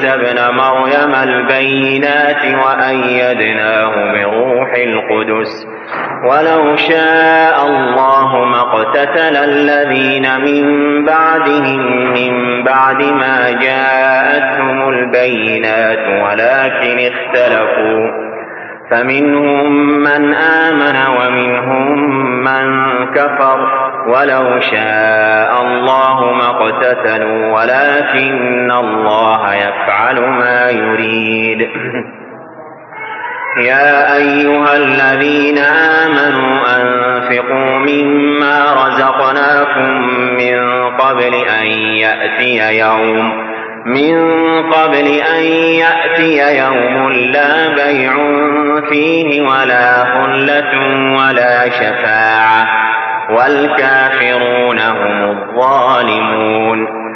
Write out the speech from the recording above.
عيسى ابن مريم البينات وأيدناه بروح القدس ولو شاء الله ما اقتتل الذين من بعدهم من بعد ما جاءتهم البينات ولكن اختلفوا فمنهم من آمن ومنهم من كفر ولو شاء الله ما اقتتلوا ولكن الله يفعل ما يريد. يا أيها الذين آمنوا أنفقوا مما رزقناكم من قبل أن يأتي يوم لا بيع فيه ولا خلة ولا شفاعة والكافرون هم الظالمون.